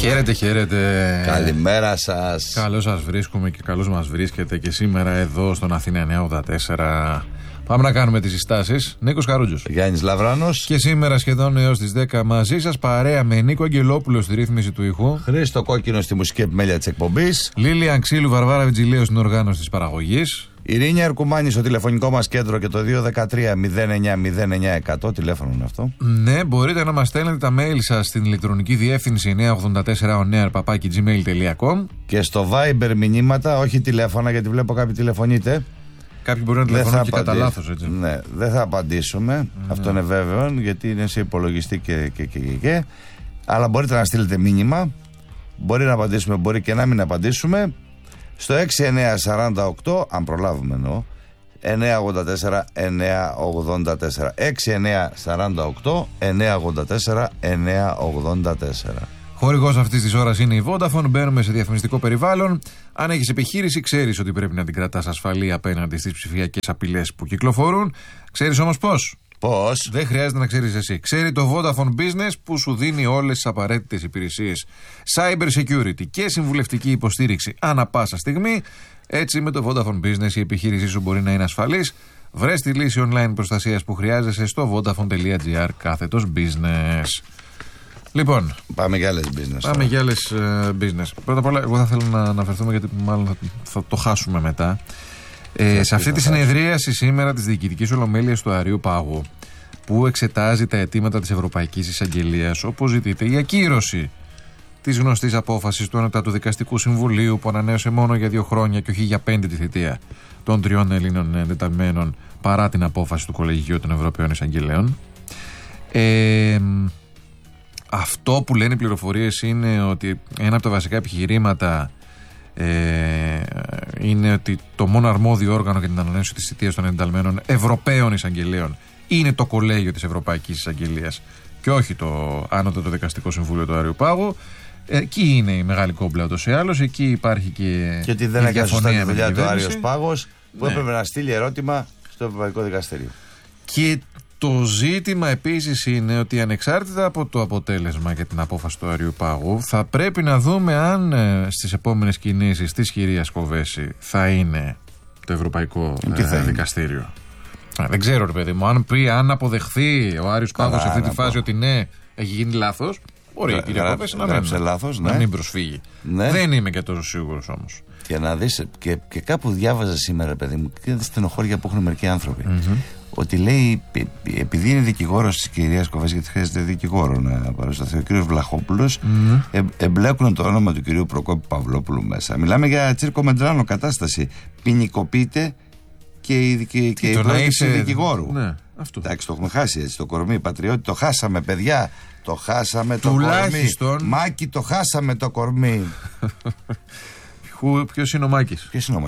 Χαίρετε. Καλημέρα σας. Καλώς σας βρίσκουμε και καλώς μας βρίσκετε και σήμερα εδώ στον Αθήνα 984. Πάμε να κάνουμε τις συστάσεις. Νίκος Χαρούτζος. Γιάννης Λαβράνος. Και σήμερα σχεδόν έως τις 10 μαζί σας, παρέα με Νίκο Αγγελόπουλο στη ρύθμιση του ήχου. Χρήστο Κόκκινο στη μουσική επιμέλεια της εκπομπής. Λίλια Ανξίλου, Βαρβάρα Βιτζιλέου στην οργάνωση της παραγωγής. Ειρήνη Αρκουμάνη στο τηλεφωνικό μας κέντρο και το 213-09-09-100. Τηλέφωνο είναι αυτό. Ναι, μπορείτε να μας στέλνετε τα mail σας στην ηλεκτρονική διεύθυνση 984oneair@gmail.com. Και στο Viber μηνύματα, όχι τηλέφωνα, γιατί βλέπω κάποιοι τηλεφωνείτε. Κάποιοι μπορεί να τηλεφωνούν και κατά λάθος, έτσι. Ναι, δεν θα απαντήσουμε. Ναι. Αυτό είναι βέβαιο, γιατί είναι σε υπολογιστή και. Αλλά μπορείτε να στείλετε μήνυμα. Μπορεί να απαντήσουμε, μπορεί και να μην απαντήσουμε. Στο 6948, αν προλάβουμε εννοώ, 984-984. 6948 984 984. Χορηγός αυτής της ώρας είναι η Vodafone. Μπαίνουμε σε διαφημιστικό περιβάλλον. Αν έχεις επιχείρηση, ξέρεις ότι πρέπει να την κρατάς ασφαλή απέναντι στις ψηφιακές απειλές που κυκλοφορούν. Ξέρεις όμως πώς? Πώς? Δεν χρειάζεται να ξέρεις εσύ. Ξέρει το Vodafone Business που σου δίνει όλες τις απαραίτητες υπηρεσίες cyber security και συμβουλευτική υποστήριξη ανά πάσα στιγμή. Έτσι, με το Vodafone Business η επιχείρησή σου μπορεί να είναι ασφαλής. Βρες τη λύση online προστασίας που χρειάζεσαι στο vodafone.gr/business. Λοιπόν, πάμε για άλλες business. Πάμε για άλλες business. Πρώτα απ' όλα, εγώ θα θέλω να αναφερθούμε, γιατί μάλλον θα το χάσουμε μετά. Σε αυτή τη συνεδρίαση σήμερα της Διοικητικής Ολομέλειας του Αερίου Πάγου, που εξετάζει τα αιτήματα της Ευρωπαϊκής Εισαγγελίας, όπου ζητείται η ακύρωση της γνωστής απόφασης του Ανώτατου Δικαστικού Συμβουλίου, που ανανέωσε μόνο για 2 χρόνια και όχι για 5 τη θητεία των 3 Ελλήνων εντεταλμένων, παρά την απόφαση του Κολεγίου των Ευρωπαίων Εισαγγελέων. Αυτό που λένε οι πληροφορίες είναι ότι ένα από τα βασικά επιχειρήματα είναι ότι το μόνο αρμόδιο όργανο για την ανανέωση της θητείας των εντεταλμένων Ευρωπαίων Εισαγγελέων είναι το Κολέγιο της Ευρωπαϊκής Εισαγγελίας και όχι το Ανώτατο Δικαστικό Συμβούλιο του Αερίου Πάγου. Εκεί είναι η μεγάλη κόμπλα ούτως ή άλλως. Εκεί υπάρχει και ότι δεν έκανε σωστά τη δουλειά του Άριος Πάγος, που ναι, έπρεπε να στείλει ερώτημα στο Ευρωπαϊκό Δικαστήριο. Και το ζήτημα επίσης είναι ότι ανεξάρτητα από το αποτέλεσμα και την απόφαση του Αερίου Πάγου, θα πρέπει να δούμε αν στις επόμενες κινήσεις της κυρίας Κοβέση θα είναι το Ευρωπαϊκό Δικαστήριο. Δεν ξέρω, ρε παιδί μου, αν αποδεχθεί ο Άριος Πάγος σε αυτή τη φάση ότι ναι, έχει γίνει λάθος, μπορεί η κυρία Κοβέση να μην προσφύγει. Ναι. Δεν είμαι και τόσο σίγουρος όμως. Και να δεις, και κάπου διάβαζα σήμερα, παιδί μου, και τη στενοχώρια που έχουν μερικοί άνθρωποι. Ότι λέει, επειδή είναι δικηγόρος της κυρίας Κοβέση, γιατί χρειάζεται δικηγόρο να παρασταθεί, ο κύριος Βλαχόπουλος, εμπλέκουν το όνομα του κυρίου Προκόπη Παυλόπουλου μέσα. Μιλάμε για τσίρκο Μεντράνο κατάσταση. Ποινικοποιείται και η πρόθεση δικηγόρου. Ναι, αυτό. Εντάξει, το έχουμε χάσει έτσι το κορμί, πατριώτη. Το χάσαμε, παιδιά. Το χάσαμε το τουλάχιστον κορμί. Μάκη, το χάσαμε το κορμί. Ποιος είναι ο Μάκης?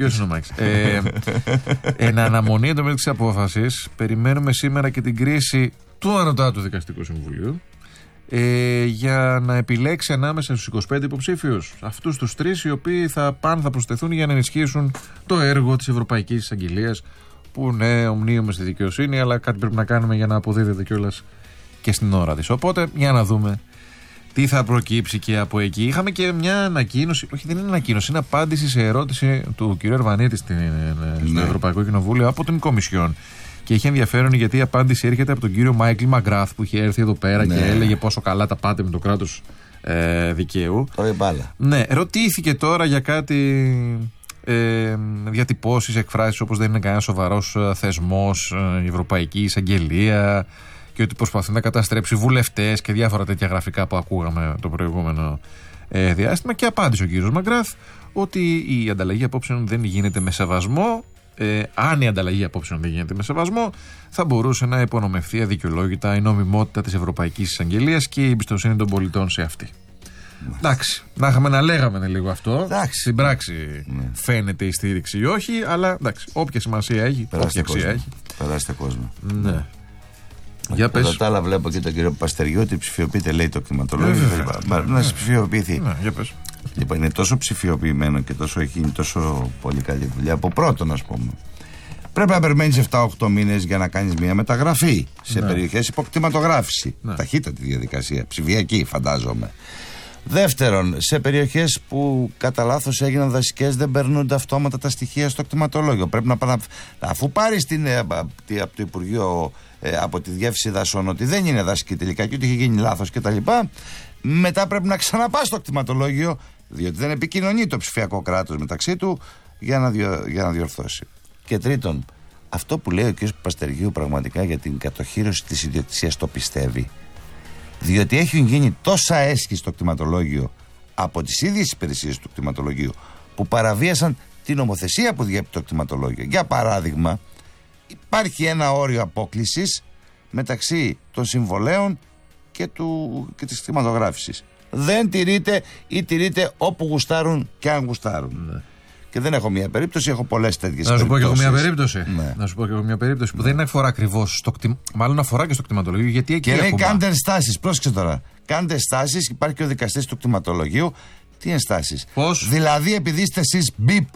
Εν αναμονή εντωμεταξύ της απόφασης, περιμένουμε σήμερα και την κρίση του Ανωτάτου Δικαστικού Συμβουλίου για να επιλέξει ανάμεσα στους 25 υποψήφιους αυτούς τους 3 οι οποίοι θα προσθεθούν για να ενισχύσουν το έργο της Ευρωπαϊκής Εισαγγελίας, που ναι, ομνίουμε στη δικαιοσύνη, αλλά κάτι πρέπει να κάνουμε για να αποδίδεται κιόλας και στην ώρα της. Οπότε, για να δούμε τι θα προκύψει και από εκεί. Είχαμε και μια ανακοίνωση, όχι, δεν είναι ανακοίνωση, είναι απάντηση σε ερώτηση του κ. Ερβανίτη στο Ευρωπαϊκό Κοινοβούλιο από την Κομισιόν. Και είχε ενδιαφέρον γιατί η απάντηση έρχεται από τον κύριο Μάικλ Μαγκράθ, που είχε έρθει εδώ πέρα και έλεγε πόσο καλά τα πάτε με το κράτος δικαίου. Ναι, ρωτήθηκε τώρα για κάτι διατυπώσεις, εκφράσεις όπως δεν είναι κανένα σοβαρός θεσμός, η Ευρωπαϊκή Εισαγγελία, και ότι προσπαθεί να καταστρέψει βουλευτές και διάφορα τέτοια γραφικά που ακούγαμε το προηγούμενο διάστημα. Και απάντησε ο κύριος Μαγκράθ ότι η ανταλλαγή απόψεων δεν γίνεται με σεβασμό. Αν η ανταλλαγή απόψεων δεν γίνεται με σεβασμό, θα μπορούσε να υπονομευθεί αδικαιολόγητα η νομιμότητα της Ευρωπαϊκής Εισαγγελίας και η εμπιστοσύνη των πολιτών σε αυτή. Εντάξει, να είχαμε να λέγαμε λίγο αυτό. Εντάξει. Στην πράξη φαίνεται η στήριξη ή όχι, αλλά εντάξει, όποια σημασία έχει, όποια αξία έχει. Περάστε κόσμο. Ναι. Για πες. Κατά τα άλλα, βλέπω και τον κύριο Παστεριώτη ότι ψηφιοποιείται, λέει το κτηματολόγιο. Να ψηφιοποιηθεί. Για πες. Λοιπόν, είναι τόσο ψηφιοποιημένο και έχει τόσο πολύ καλή δουλειά. Από πρώτον, ας πούμε, πρέπει να περιμένεις 7-8 μήνες για να κάνεις μια μεταγραφή σε περιοχές υποκτηματογράφηση. Ταχύτατη διαδικασία, ψηφιακή, φαντάζομαι. Δεύτερον, σε περιοχές που κατά λάθος έγιναν δασικές δεν περνούνται αυτόματα τα στοιχεία στο κτηματολόγιο. Πρέπει να πάνε, αφού πάρεις από το Υπουργείο, από τη Διεύθυνση Δασών, ότι δεν είναι δασική τελικά και ότι είχε γίνει λάθος κτλ., μετά πρέπει να ξαναπάς στο κτηματολόγιο, διότι δεν επικοινωνεί το ψηφιακό κράτος μεταξύ του για να διορθώσει. Και τρίτον, αυτό που λέει ο κ. Παστεργίου πραγματικά για την κατοχύρωση της ιδιοκτησίας το πιστεύει. Διότι έχουν γίνει τόσα έσχη στο κτηματολόγιο από τις ίδιες υπηρεσίες του κτηματολογίου που παραβίασαν την νομοθεσία που διέπει το κτηματολόγιο. Για παράδειγμα, υπάρχει ένα όριο απόκλησης μεταξύ των συμβολέων και της κτηματογράφησης. Δεν τηρείται ή τηρείται όπου γουστάρουν και αν γουστάρουν. Ναι. Και δεν έχω μία περίπτωση, έχω πολλές τέτοιες περιπτώσεις. Να σου πω και εγώ μία περίπτωση. Ναι. Να σου πω και εγώ μία περίπτωση που δεν αφορά ακριβώς μάλλον αφορά και στο κτηματολόγιο. Γιατί εκεί και λέει κάντε ενστάσεις. Πρόσεξε τώρα. Κάντε ενστάσεις, υπάρχει και ο δικαστής του κτηματολογίου. Τι ενστάσεις? Πώς? Δηλαδή, επειδή είστε εσείς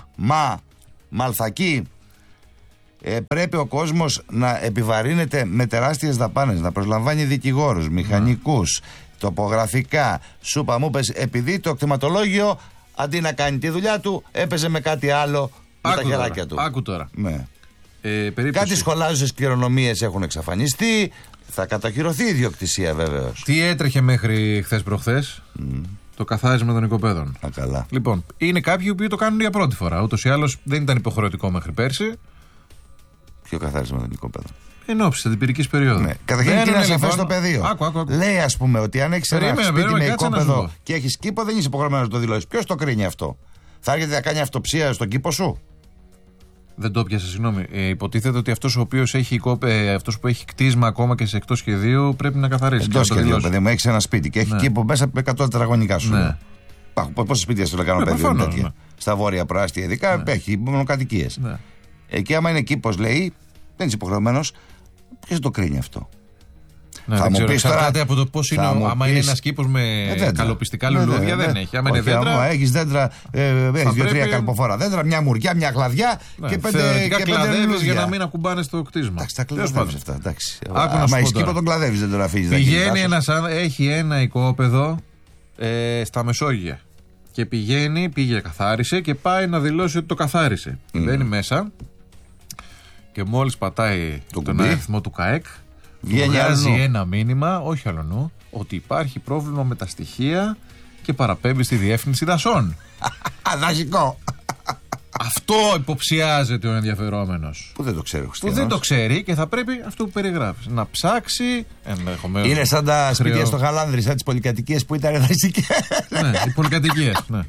μαλθακοί, πρέπει ο κόσμος να επιβαρύνεται με τεράστιες δαπάνες, να προσλαμβάνει δικηγόρους, μηχανικούς, τοπογραφικά, σούπα μου πες, επειδή το κτηματολόγιο αντί να κάνει τη δουλειά του, έπαιζε με κάτι άλλο με τα χεράκια του. Άκου τώρα. Ναι. Κάτι σχολάζουσες κληρονομίες έχουν εξαφανιστεί. Θα κατοχυρωθεί η ιδιοκτησία βεβαίως. Τι έτρεχε μέχρι χθες προχθές? Το καθάρισμα των οικοπαίδων. Καλά. Λοιπόν, είναι κάποιοι που το κάνουν για πρώτη φορά. Ούτως ή άλλως δεν ήταν υποχρεωτικό μέχρι πέρσι. Ποιο καθάρισμα των οικοπαίδων? Εν ώψη της αντιπυρικής περίοδου. Ναι. Καταρχήν είναι να σαφές στο πεδίο. Άκου. Λέει, ας πούμε, ότι αν έχεις ένα σπίτι με οικόπεδο και έχεις κήπο, δεν είσαι υποχρεωμένος να το δηλώσεις. Ποιος το κρίνει αυτό? Θα έρχεται να κάνει αυτοψία στον κήπο σου? Δεν το πιάσα, συγγνώμη. Υποτίθεται ότι αυτός ο οποίος αυτός που έχει κτίσμα ακόμα και σε εκτός σχεδίου πρέπει να καθαρίσει. Εκτός σχεδίου, παιδί μου, έχεις ένα σπίτι και έχει κήπο μέσα από 100 τετραγωνικά σου. Ναι. Πόσα σπίτια στο λεκανό πεδίο είναι τέτοια? Ναι. Στα βόρεια προάστια ειδικά έχει μονοκατοικίες. Ναι. Εκεί, άμα είναι κήπος, λέει, δεν είσαι υποχρεωμένος. Ποιος το κρίνει αυτό? Ναι, θα μου πεις τώρα από το πώς είναι. Άμα είναι ένας κήπος με καλοπιστικά λουλούδια, δεν έχει. Άμα είναι δέντρα. Έχεις δέντρα, έχεις 2-3 καλποφόρα δέντρα, μια μουρκιά, μια κλαδιά και 5 λουλούδια. Για να μην ακουμπάνε στο κτίσμα. Εντάξει, τα κλαδεύεις αυτά. Άμα έχεις κήπο, τον κλαδεύεις, δεν τον αφήνεις. Πηγαίνει έχει ένα οικόπεδο στα Μεσόγεια. Και πήγε, καθάρισε και πάει να δηλώσει ότι το καθάρισε. Μπαίνει μέσα και μόλις πατάει τον αριθμό του ΚΑΕΚ, βγάζει ένα μήνυμα, όχι αλλονού, ότι υπάρχει πρόβλημα με τα στοιχεία και παραπέμπει στη Διεύθυνση Δασών. Δασικό. Αυτό υποψιάζεται ο ενδιαφερόμενος. Που δεν το ξέρει. Που δεν το ξέρει και θα πρέπει αυτό που περιγράφεις να ψάξει ενδεχομένως. Είναι σαν τα σπίτια στο Χαλάνδρη, σαν τις πολυκατοικίες που ήταν δασικές. Ναι, οι πολυκατοικίες. Ναι.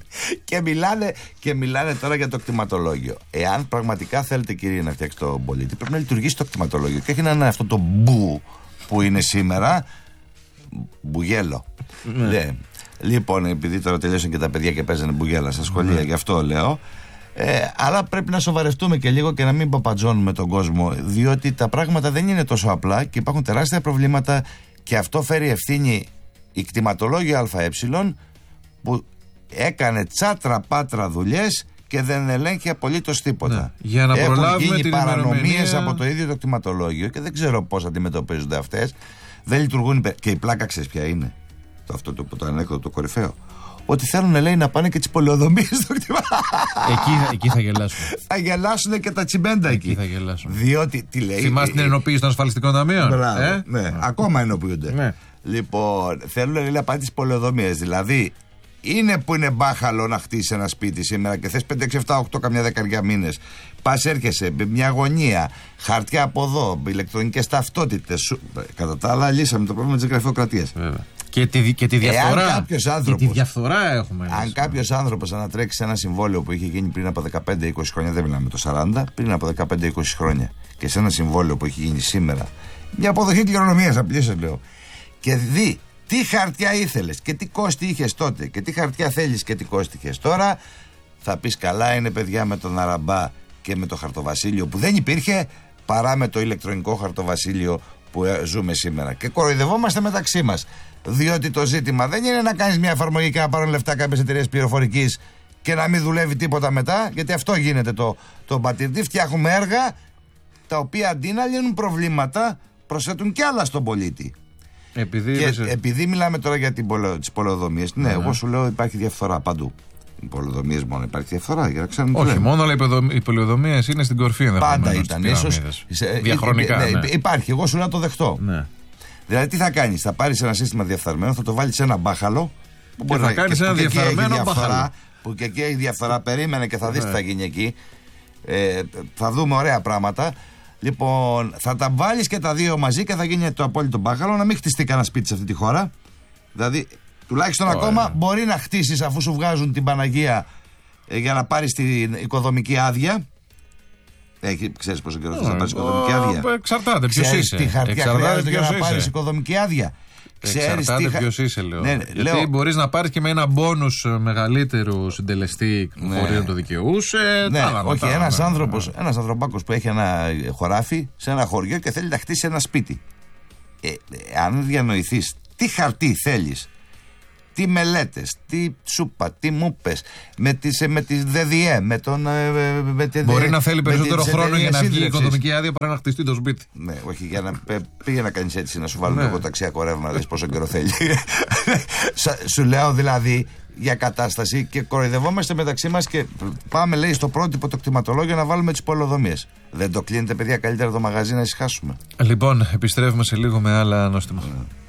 και μιλάνε τώρα για το κτηματολόγιο. Εάν πραγματικά θέλετε, κύριε, να φτιάξετε τον πολίτη, πρέπει να λειτουργήσει το κτηματολόγιο. Και όχι να είναι αυτό το μπου που είναι σήμερα. Μπουγέλο. Ναι. Λοιπόν, επειδή τώρα τελειώσαν και τα παιδιά και παίζανε μπουγέλα στα σχολεία, γι' αυτό λέω. Αλλά πρέπει να σοβαρευτούμε και λίγο και να μην παπατζώνουμε τον κόσμο, διότι τα πράγματα δεν είναι τόσο απλά και υπάρχουν τεράστια προβλήματα και αυτό φέρει ευθύνη η κτηματολόγιο ΑΕ που έκανε τσάτρα-πάτρα δουλειές και δεν ελέγχει απολύτως τίποτα. Ναι, για να έχουν γίνει παρανομίες από το ίδιο το κτηματολόγιο και δεν ξέρω πώς αντιμετωπίζονται αυτές. Δεν λειτουργούν. Και η πλάκα ξέρεις ποια είναι? Το ανέκδοτο, το κορυφαίο. Ότι θέλουν, λέει, να πάνε και τις πολεοδομίες στο κτήμα. Εκεί θα γελάσουν. Θα γελάσουν και τα τσιμέντα εκεί. Θα γελάσουν. Διότι, τι λέει. Θυμάστε την ενοποίηση των ασφαλιστικών ταμείων? Ναι, ακόμα ενοποιούνται. Ναι. Λοιπόν, θέλουν, λέει, να πάνε τις πολεοδομίες. Δηλαδή, είναι που είναι μπάχαλο να χτίσει ένα σπίτι σήμερα και θες 5, 6, 7, 8, καμιά δεκαριά μήνες. Πας, έρχεσαι, μια γωνία, χαρτιά από εδώ, ηλεκτρονικές ταυτότητες. Κατά τα άλλα, λύσαμε το πρόβλημα της γραφειοκρατίας. Και τη διαφθορά. Και τη διαφθορά έχουμε. Αν κάποιος άνθρωπος ανατρέξει σε ένα συμβόλαιο που είχε γίνει πριν από 15-20 χρόνια, δεν μιλάμε το 40, πριν από 15-20 χρόνια, και σε ένα συμβόλαιο που έχει γίνει σήμερα, μια αποδοχή κληρονομίας, απλώς λέω, και δει τι χαρτιά ήθελες και τι κόστη είχες τότε και τι χαρτιά θέλεις και τι κόστη είχες τώρα, θα πεις καλά είναι, παιδιά, με τον Αραμπά και με το χαρτοβασίλειο που δεν υπήρχε, παρά με το ηλεκτρονικό χαρτοβασίλειο που ζούμε σήμερα. Και κοροϊδευόμαστε μεταξύ μας. Διότι το ζήτημα δεν είναι να κάνεις μια εφαρμογή και να πάρουν λεφτά κάποιες εταιρείες πληροφορικής και να μην δουλεύει τίποτα μετά, γιατί αυτό γίνεται το μπατιρτή. Φτιάχνουμε έργα τα οποία αντί να λύνουν προβλήματα προσθέτουν κι άλλα στον πολίτη. Επειδή μιλάμε τώρα για τις πολεοδομίες, ναι, εγώ σου λέω υπάρχει διαφθορά παντού. Οι πολεοδομίες μόνο υπάρχει διαφθορά, για να ξέρουμε. Όχι μόνο, αλλά οι πολεοδομίες είναι στην κορφή ενδεχομένως. Πάντα ήταν, ίσως. Διαχρονικά. Ναι. Υπάρχει, εγώ σου λέω να το δεχτώ. Ναι. Δηλαδή, τι θα κάνεις, θα πάρεις ένα σύστημα διαφθαρμένο, θα το βάλεις σε ένα μπάχαλο. Που θα κάνεις ένα διαφθαρμένο μπάχαλο. Που και εκεί έχει διαφθορά, περίμενε και θα δεις τι θα γίνει εκεί. Θα δούμε ωραία πράγματα. Λοιπόν, θα τα βάλεις και τα δύο μαζί και θα γίνει το απόλυτο μπάχαλο, να μην χτιστεί κανένα σπίτι σε αυτή τη χώρα. Δηλαδή, τουλάχιστον ακόμα μπορεί να χτίσεις αφού σου βγάζουν την Παναγία για να πάρεις την οικοδομική άδεια. Ξέρεις πόσο καιρό θες να πάρεις οικοδομική άδεια? Εξαρτάται ποιος είσαι. Τι χαρτιά χρειάζεται για να πάρεις οικοδομική άδεια? Εξαρτάται ποιος είσαι, λέω. Ναι, γιατί μπορείς να πάρεις και με ένα μπόνους μεγαλύτερου συντελεστή χωρίς το δικαιούσε. Ναι, όχι, ένας ανθρωπάκος που έχει ένα χωράφι σε ένα χωριό και θέλει να χτίσει ένα σπίτι. Αν διανοηθείς τι χαρτί θέλεις, τι μελέτες, τι σούπα, τι μούπες, με τις ΔΔΕ, μπορεί να θέλει περισσότερο χρόνο για να βγει η οικοδομική άδεια παρά να χτιστεί το σπίτι. Ναι, όχι, για να πήγε να κάνεις έτσι, να σου βάλουν το ταξιακό ρεύμα, να δεις πόσο καιρό θέλει. Σου λέω δηλαδή για κατάσταση και κοροϊδευόμαστε μεταξύ μας και πάμε, λέει, στο πρότυπο το κτηματολόγιο να βάλουμε τις πολεοδομίες. Δεν το κλείνετε, παιδιά, καλύτερα το μαγαζί να ησυχάσουμε. Λοιπόν, επιστρέφουμε σε λίγο με άλλα νόστιμα.